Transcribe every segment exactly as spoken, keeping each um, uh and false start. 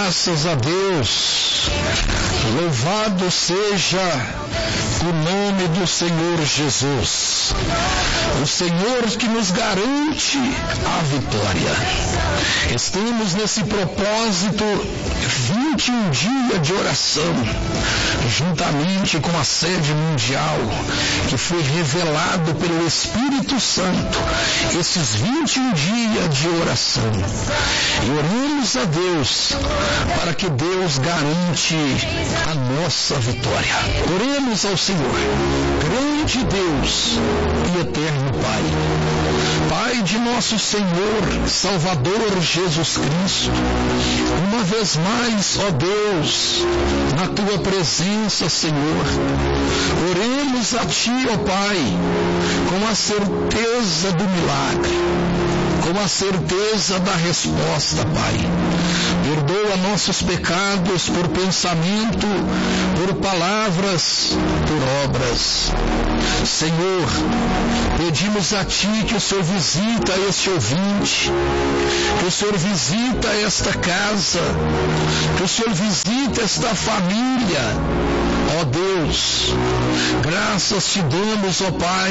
Graças a Deus, louvado seja o nome do Senhor Jesus, o Senhor que nos garante a vitória. Estamos nesse propósito vinte e um dias de oração, juntamente com a sede mundial, que foi revelado pelo Espírito Santo, esses vinte e um dias de oração. E oramos a Deus, para que Deus garante a nossa vitória. Oremos ao Senhor, grande Deus e eterno Pai. Pai de nosso Senhor, Salvador Jesus Cristo, uma vez mais, ó Deus, na Tua presença, Senhor, oremos a Ti, ó Pai, com a certeza do milagre, com a certeza da resposta, Pai. Perdoa nossos pecados por pensamento, por palavras, por obras. Senhor, pedimos a Ti que o Senhor visita este ouvinte, que o Senhor visita esta casa, que o Senhor visita esta família. Ó Deus, graças Te damos, ó Pai,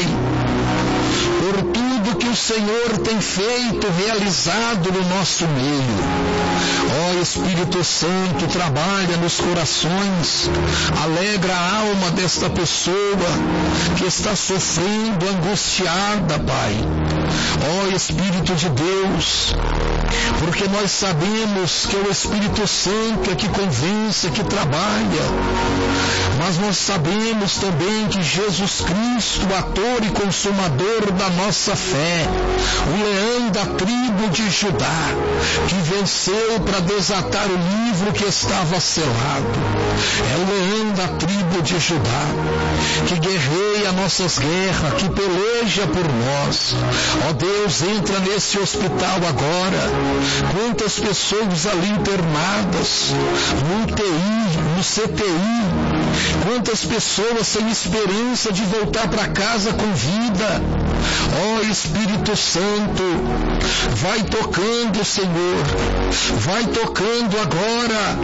por tudo que o Senhor tem feito, realizado no nosso meio. Ó Espírito Santo, trabalha nos corações, alegra a alma desta pessoa que está sofrendo, angustiada, Pai. Ó Espírito de Deus, porque nós sabemos que é o Espírito Santo é que convence, que trabalha, mas nós sabemos também que Jesus Cristo, ator e consumador da nossa fé, o leão da tribo de Judá, que venceu para desatar o livro que estava selado, é o leão da tribo de Judá, que guerreia nossas guerras, que peleja por nós. Ó Deus, entra nesse hospital agora. Quantas pessoas ali internadas, no U T I, no C T I, quantas pessoas sem esperança de voltar para casa com vida. Ó Espírito Santo, vai tocando, Senhor, vai tocando agora.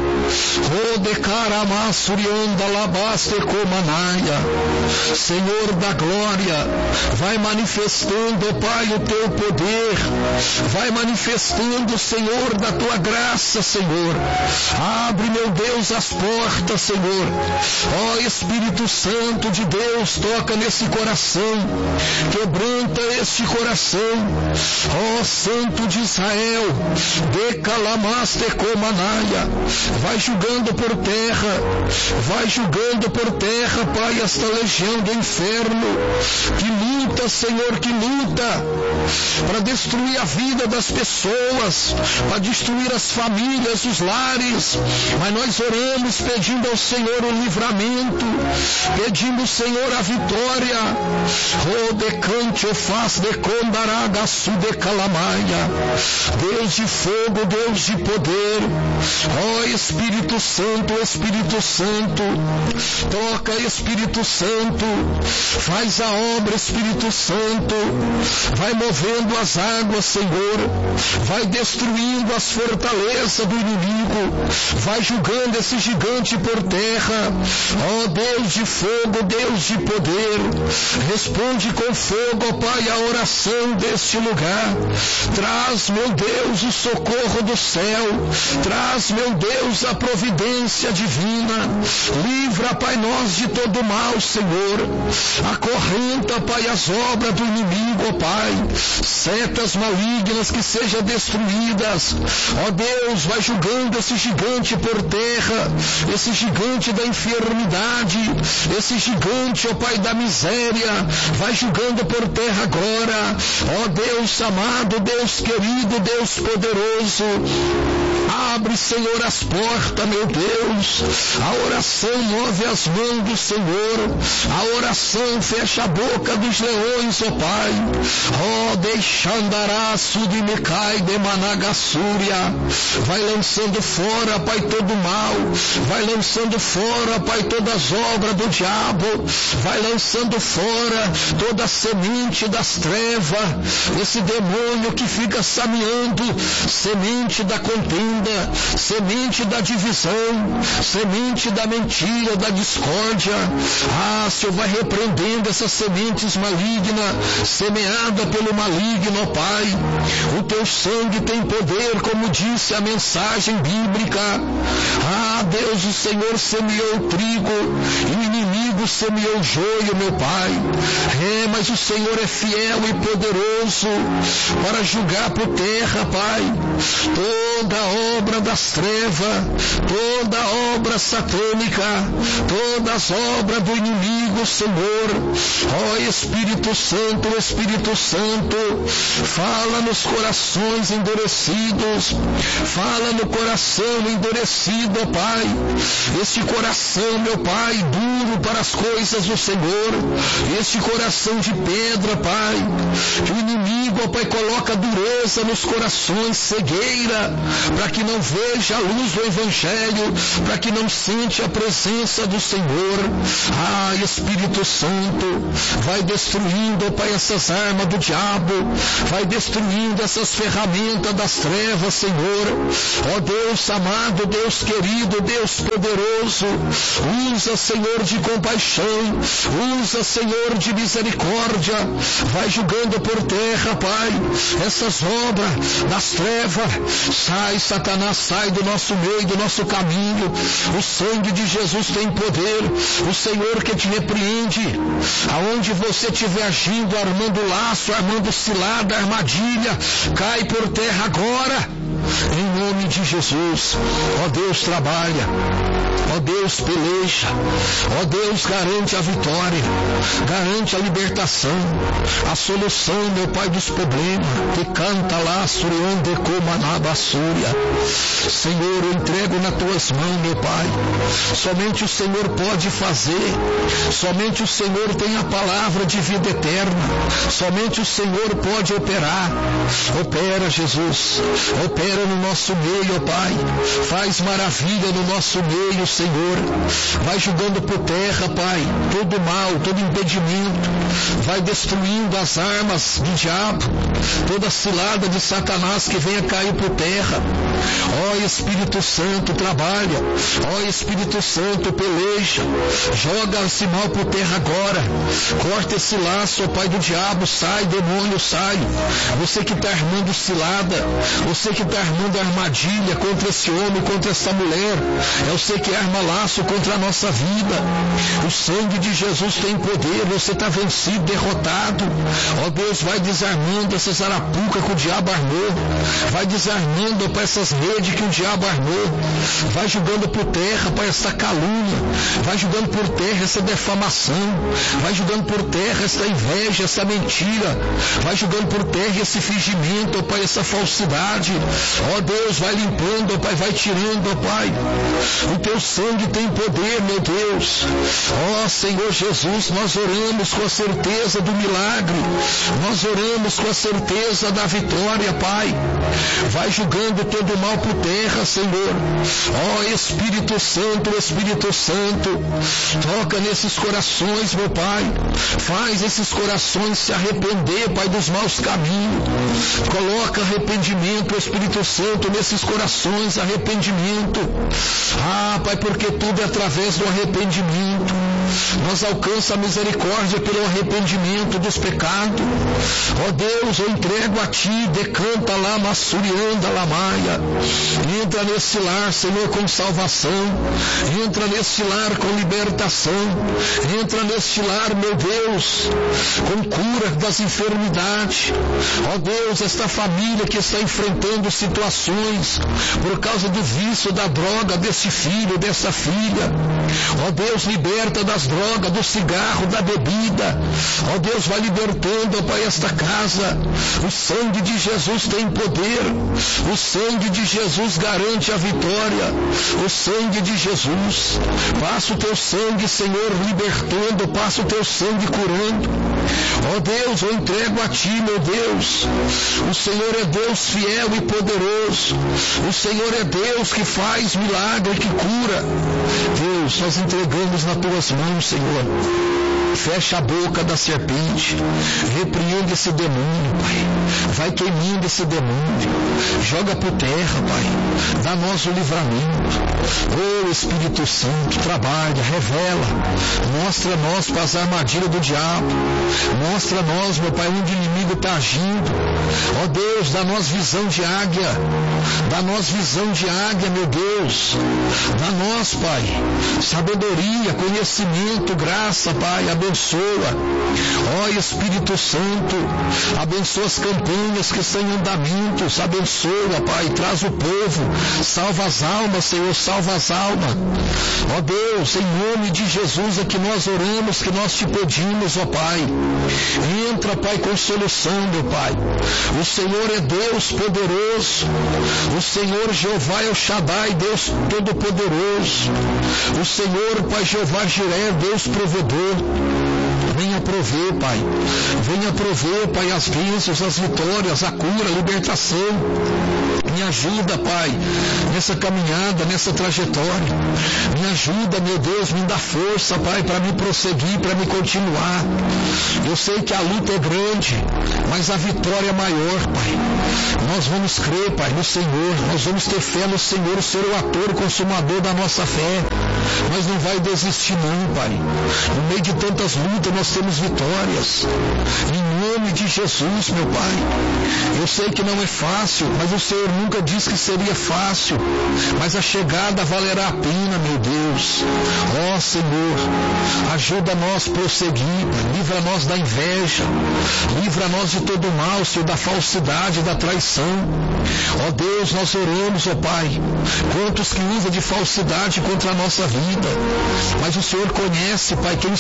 Senhor da glória, vai manifestando, ó Pai, o Teu poder, vai manifestando, Senhor, da Tua graça, Senhor. Abre, meu Deus, as portas, Senhor. Ó Espírito Santo de Deus, toca nesse coração, quebranta este coração. Ó Santo de Israel, decalamaste comanaia, vai julgando por terra, vai julgando por terra, Pai, esta legião do inferno, que luta, Senhor, que luta para destruir a vida das pessoas, para destruir as famílias, os lares. Mas nós oramos pedindo ao Senhor o livramento, pedindo, Senhor, a vitória. O decante o faz de condaraga su de calamaia. Deus de fogo, Deus de poder. Ó Espírito Santo, Espírito Santo, toca, Espírito Santo, faz a obra, Espírito Santo, vai movendo as águas, Senhor, vai destruindo as fortalezas do inimigo, vai julgando esse gigante por terra. Ó Deus de fogo, Deus de poder, responde com fogo, ó Pai, a oração deste lugar. Traz, meu Deus, o socorro do céu, traz, meu Deus, a providência divina. Livra, Pai, nós de todo mal, Senhor. Acorrenta, Pai, as obras do inimigo, ó Pai, setas malignas que sejam destruídas. Ó Deus, vai julgando esse gigante por terra, esse gigante da enfermidade, esse gigante, ó Pai, da miséria, vai julgando por terra agora. Ó Deus amado, Deus querido, Deus poderoso, abre, Senhor, as portas, meu Deus. A oração move as mãos do Senhor, a oração fecha a boca dos leões, ó Pai. Ó, deixandará sudimicai de managassúria, vai lançando fora, Pai, todo mal, vai lançando fora, Pai, todas as obras do diabo, vai lançando fora toda a semente das trevas, esse demônio que fica sameando semente da contenda, semente da divisão, semente da mentira, da discórdia. Ah, Senhor, vai repreendendo essas sementes malignas, semeada pelo maligno, ó Pai. O teu sangue tem poder, como disse a mensagem bíblica. Ah, Deus, o Senhor semeou o trigo e o inimigo semeou o joio, meu Pai. É, mas o Senhor é fiel e poderoso para julgar por terra, Pai, toda obra das trevas, toda obra satânica, todas as obras do inimigo, Senhor. Ó Espírito Santo, Espírito Santo, fala nos corações endurecidos, fala no coração endurecido, ó Pai, este coração, meu Pai, duro para as coisas do Senhor, este coração de pedra, Pai, que o inimigo, ó Pai, coloca dureza nos corações, cegueira, para que não veja a luz do Evangelho, para que não sente a presença do Senhor. Ah, Espírito Santo, vai destruindo, ó Pai, essas armas do diabo, vai destruindo essas ferramentas das trevas, Senhor. Ó Deus amado, Deus querido, Deus poderoso, usa, Senhor, de compaixão, usa, Senhor, de misericórdia, vai julgando por terra, Pai, essas obras das trevas. Sai, Satanás, sai do nosso meio, do nosso caminho. O sangue de Jesus tem poder. O Senhor que te repreende, aonde você estiver agindo, armando laço, armando cilada, armadilha, cai por terra agora, em nome de Jesus. Ó Deus, trabalha, ó Deus, peleja, ó Deus, garante a vitória, garante a libertação, a solução, meu Pai, dos problemas. Que canta lá, Suriande Comanabassúria. Senhor, eu entrego nas tuas mãos, meu Pai. Somente o Senhor pode fazer, somente o Senhor tem a palavra de vida eterna, somente o Senhor pode operar. Opera, Jesus, opera no nosso meio, ó Pai, faz maravilha no nosso meio, Senhor. Vai julgando por terra, Pai, todo mal, todo impedimento, vai destruindo as armas do diabo, toda cilada de Satanás que venha cair por terra. Ó Espírito Santo, trabalha, ó Espírito Santo, peleja, joga esse mal por terra agora, corta esse laço, ó Pai, do diabo, sai, demônio, sai. Você que está armando cilada, você que está armando armadilha contra esse homem, contra essa mulher, é você que arma laço contra a nossa vida. O sangue de Jesus tem poder, você está vencido, derrotado. Ó Deus, vai desarmando essas arapucas que o diabo armou, vai desarmando, Pai, essas redes que o diabo armou, vai jogando por terra, Pai, essa calúnia, vai jogando por terra essa defamação, vai jogando por terra essa inveja, essa mentira, vai jogando por terra esse fingimento, ó Pai, essa falsidade. Ó Deus, vai limpando, ó Pai, vai tirando, ó Pai. O teu sangue tem poder, meu Deus. Ó Senhor Jesus, nós oramos com a certeza do milagre, nós oramos com a certeza da vitória, Pai. Vai julgando todo o mal por terra, Senhor. Ó Espírito Santo, Espírito Santo, toca nesses corações, meu Pai. Faz esses corações se arrepender, Pai, dos maus caminhos. Coloca arrependimento, Espírito Santo, nesses corações, arrependimento. Ah, Pai, porque tudo é através do arrependimento. Nós alcançamos a misericórdia pelo arrependimento dos pecados. Ó Deus, eu entrego a Ti, decanta lá, massurianda lá maia. Entra nesse lar, Senhor, com salvação. Entra nesse lar com libertação. Entra nesse lar, meu Deus, com cura das enfermidades. Ó Deus, esta família que está enfrentando situações por causa do vício da droga desse filho, dessa filha. Ó Deus, liberta das drogas, do cigarro, da bebida. Ó Deus, vai libertando, ó Pai, esta casa. O sangue de Jesus tem poder. O sangue de Jesus garante a vitória. O sangue de Jesus. Passa o teu sangue, Senhor, libertando. Passa o teu sangue curando. Ó Deus, eu entrego a Ti, meu Deus. O Senhor é Deus fiel e poderoso. O Senhor é Deus que faz milagre, que cura. Deus, nós entregamos nas Tuas mãos, Senhor. Fecha a boca da serpente. Repreende esse demônio, Pai. Vai queimando esse demônio. Joga por terra, Pai. Dá-nós o livramento. Oh, Espírito Santo, trabalha, revela. Mostra-nós para as armadilhas do diabo. Mostra-nós, meu Pai, onde o inimigo está agindo. Ó Deus, dá-nós visão de águia. Dá-nós visão de águia, meu Deus. Dá-nós, Pai, sabedoria, conhecimento, graça, Pai, abençoa. Ó Espírito Santo, abençoa as campanhas que estão em andamentos, abençoa, Pai, traz o povo, salva as almas, Senhor, salva as almas. Ó Deus, em nome de Jesus é que nós oramos, que nós te pedimos, ó Pai. Entra, Pai, com solução, meu Pai. O Senhor é Deus poderoso. O Senhor Jeová é o Shaddai, Deus todo-poderoso. O Senhor, Pai, Jeová Jiré, Deus provedor. Venha prover, Pai. Venha prover, Pai, as bênçãos, as vitórias, a cura, a libertação. Me ajuda, Pai, nessa caminhada, nessa trajetória. Me ajuda, meu Deus, me dá força, Pai, para me prosseguir, para me continuar. Eu sei que a luta é grande, mas a vitória é maior, Pai. Nós vamos crer, Pai, no Senhor. Nós vamos ter fé no Senhor, o Senhor é o ator, o consumador da nossa fé. Nós não vai desistir não, Pai. No meio de tantas lutas nós temos vitórias. Em nome de Jesus, meu Pai. Eu sei que não é fácil, mas o Senhor nunca disse que seria fácil. Mas a chegada valerá a pena, meu Deus. Ó Senhor, ajuda nós a prosseguir, Pai. Livra-nós da inveja. Livra-nós de todo o mal, Senhor, da falsidade, da traição. Ó Deus, nós oramos, ó Pai. Quantos que usam de falsidade contra a nossa vida. Mas o Senhor conhece, Pai, quem